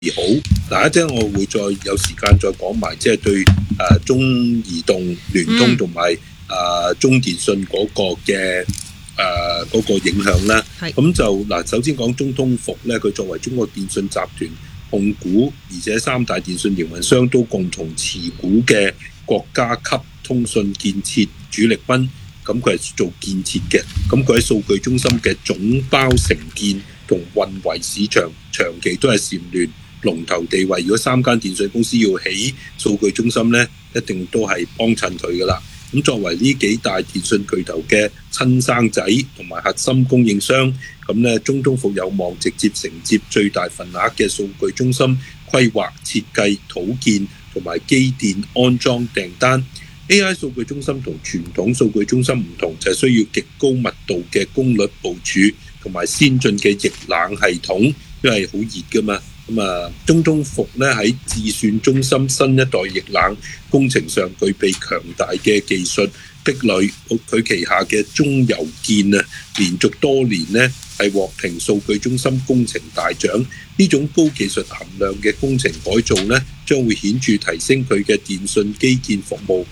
好。嗱，一陣我會再有時間再講埋，即係對中移動、聯通同埋中電信嗰個嘅嗰個影響啦。咁就嗱，首先講中通服咧，佢作為中國電信集團控股，而且三大電信營運商都共同持股嘅國家級通訊建設主力軍，咁佢係做建設嘅，咁佢喺數據中心嘅總包承建同運維市場長期都係蟬聯龍頭地位。如果三間電信公司要起數據中心呢，一定都係幫襯佢噶啦。咁作為呢幾大電信巨頭嘅親生仔同埋核心供應商，咁呢中通服有望直接承接最大份額嘅數據中心規劃、設計、土建同埋機電安裝訂單。AI 數據中心同傳統數據中心唔同，就係需要極高密度嘅功率部署同埋先進嘅液冷系統，因為好熱㗎嘛。中通服咧喺自算中心新一代液冷工程上具備強大嘅技術壁壘，佢旗下嘅中油建啊，連續多年呢係獲評數據中心工程大獎。呢種高技術含量嘅工程改造呢，將會顯著提升佢嘅電信基建服務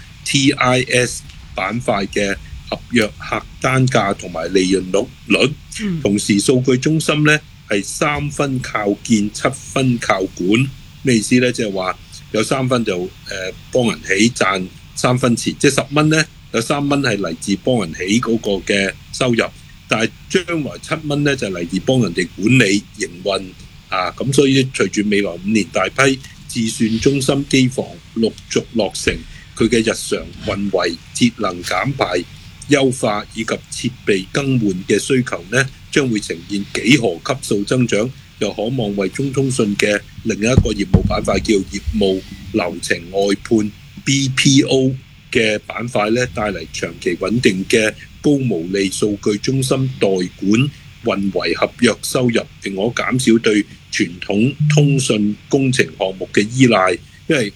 TIS 板塊嘅合約客單價同埋利潤率。同時數據中心呢係3分靠建，7分靠管。咩意思呢？即係話有3分就幫人起賺3分錢，即係10蚊呢，有3蚊係嚟自幫人起嗰個嘅收入，但係將來7蚊呢就嚟自幫人哋管理營運咁所以隨住未來5年大批自算中心機房陸續落成，佢嘅日常運維、節能減排、優化以及設備更換嘅需求呢，將會呈現幾何級數增長，又可望為中通訊嘅另一個業務板塊叫業務流程外判 BPO 嘅板塊呢，帶嚟長期穩定嘅高毛利數據中心代管運維合約收入，並可減少對傳統通訊工程項目嘅依賴。因為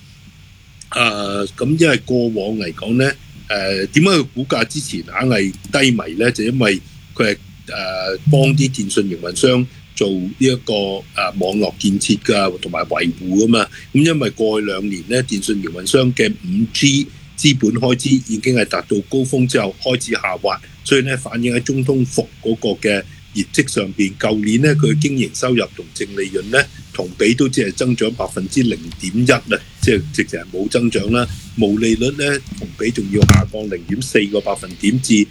過往嚟講呢，點解佢股價之前硬係低迷呢？就因為佢係幫啲電信營運商做呢一個網絡建設㗎，同埋維護㗎嘛。咁因為過去2年呢，電信營運商嘅 5G 資本開支已經係達到高峰之後開始下滑，所以呢反映喺中通服嗰個嘅業績上邊。舊年呢，佢嘅經營收入同淨利潤呢同比都只係增長 0.1% 啊，即係直情係冇增長啦。毛利率呢同比仲要下降0.4個百分點至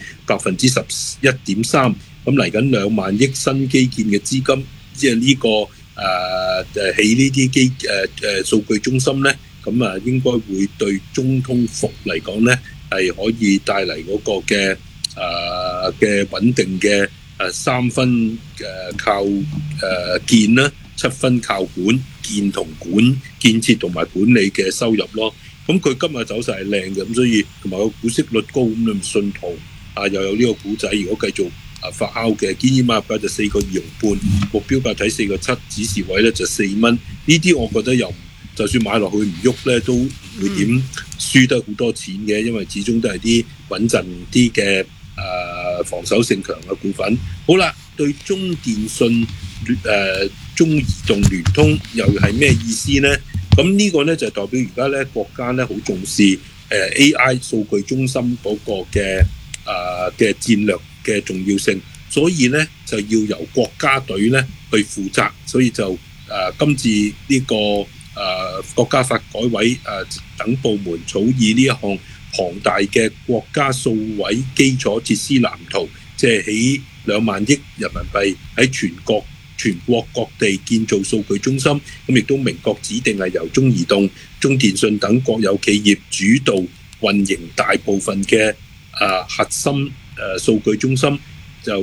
11.3%。咁嚟緊2萬億新基建嘅資金，即係呢個起呢啲數據中心呢，咁應該會對中通服嚟講呢係可以帶嚟嗰個嘅穩定嘅3分靠建啦，7分靠管建同管建設同埋管理嘅收入咯。咁佢今日走勢係靚嘅，咁所以同埋個股息率高，咁你信圖又有呢個股仔，如果繼續發酵嘅，建議買入價就4個2毫半，目標價睇4個7，指示位咧就4蚊。呢啲我覺得又就算買落去唔喐咧，都唔會點輸得好多錢嘅，因為始終都係啲穩陣啲嘅防守性強嘅股份。好啦，對中電信中移動、聯通又係咩意思呢？咁呢個咧就代表而家咧國家咧好重視AI 數據中心嗰個嘅戰略嘅重要性，所以咧就要由國家隊咧去負責，所以就今次呢個國家發改委等部門草擬呢一項龐大嘅國家數位基礎設施藍圖，即係起2萬億人民幣喺全國各地建造數據中心，咁亦都明確指定係由中移動、中電信等國有企業主導運營大部分嘅核心數據中心。就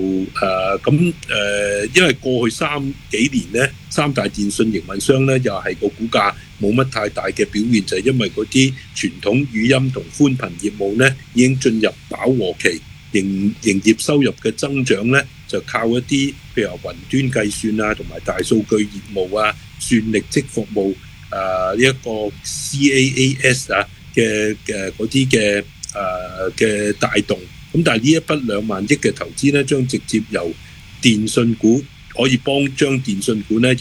因為過去幾年呢，三大電信營運商呢又係個股價冇乜太大嘅表現，就係因為嗰啲傳統語音同寬頻業務呢已經進入飽和期，營業收入嘅增長呢就靠一啲譬如話雲端計算啊，同埋大數據業務啊、算力積服務呢一個 CAAS 嘅嗰啲嘅帶動。咁但係呢一筆2萬億嘅投資咧，將直接由電信股可以將電信股咧由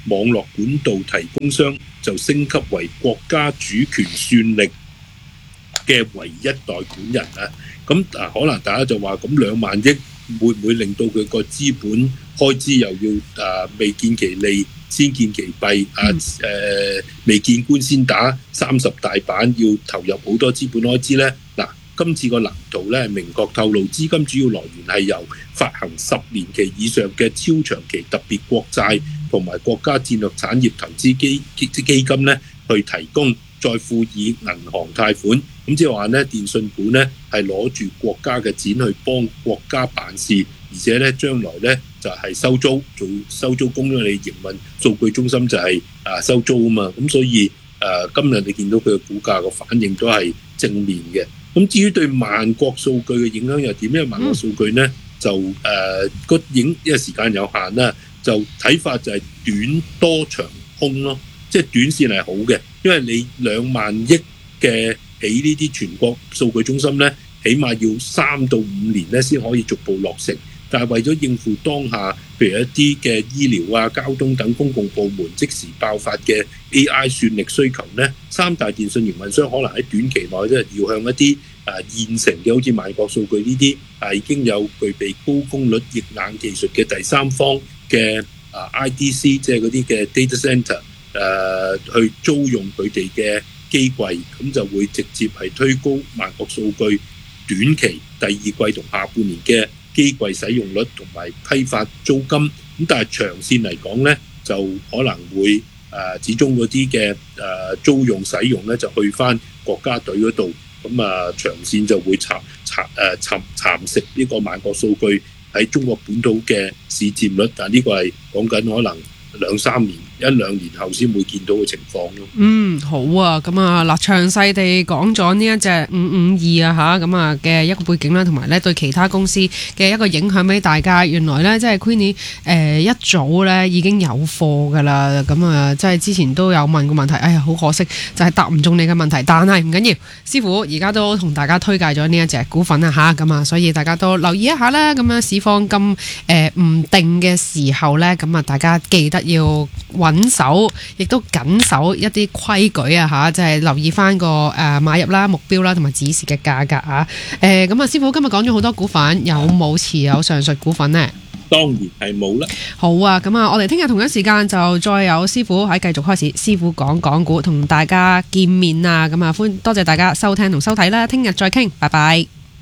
網絡管道提供商就升級為國家主權算力嘅唯一代管人啊。咁可能大家就話咁2萬億會唔會令到佢個資本開支又要未見其利先見其弊未見官先打30大板，要投入好多資本開支呢？嗱，今次個藍圖咧明確透露，資金主要來源係由發行10年期以上嘅超長期特別國債同埋國家戰略產業投資基金咧去提供，再輔以銀行貸款。咁即係話咧，電信股咧係攞住國家嘅錢去幫國家辦事，而且咧將來咧就係收租做收租工，因為你營運數據中心就係收租啊嘛。咁所以今日你見到佢嘅股價個反應都係正面嘅。咁至於對萬國數據嘅影響又點？因為萬國數據咧就因為時間有限啦，就睇法就係短多長空咯。即係短線係好嘅，因為你2萬億嘅起呢啲全國數據中心咧，起碼要3到5年咧先可以逐步落成。但係為咗應付當下譬如一啲嘅醫療啊、交通等公共部門即時爆發嘅 AI 算力需求咧，3大電信營運商可能喺短期內咧要向一啲現成嘅好似萬國數據呢啲已經有具備高功率液冷技術嘅第三方嘅IDC， 即係嗰啲嘅 data center。去租用佢哋嘅機櫃，咁就會直接係推高萬國數據短期第二季同下半年嘅機櫃使用率同埋批發租金。咁但係長線嚟講呢，就可能會始終嗰啲嘅租用使用呢，就去返國家隊嗰度。咁長線就會蠶食呢個萬國數據喺中國本土嘅市佔率。但呢個係講緊可能2-3年、1-2年後先會見到嘅情況咯。 好啊，咁嗱，詳細地講咗呢一隻552咁嘅一個背景啦，同埋咧對其他公司嘅一個影響俾大家。原來咧即係 Queenie 一早咧已經有貨噶啦，咁即係之前都有問過問題，哎呀好可惜就係答唔中你嘅問題，但係唔緊要，師傅而家都同大家推介咗呢一隻股份咁所以大家都留意一下啦。咁樣市況咁唔定嘅時候咧，咁大家記得要穩守，亦都緊守一啲規矩即係留意翻個買入啦、目標啦同埋指示嘅價格咁師傅今日講咗好多股份，有冇持有上述股份呢？ 當然係冇啦。 好啊，咁我哋聽日同一時間就再有師傅喺繼續開始，師傅講港股同大家見面啊！咁多謝大家收聽同收睇啦，聽日再傾，拜拜。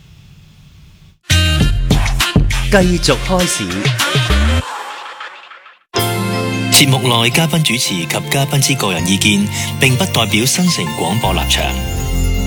繼續開始。節目內嘉賓主持及嘉賓之個人意見並不代表新城廣播立場。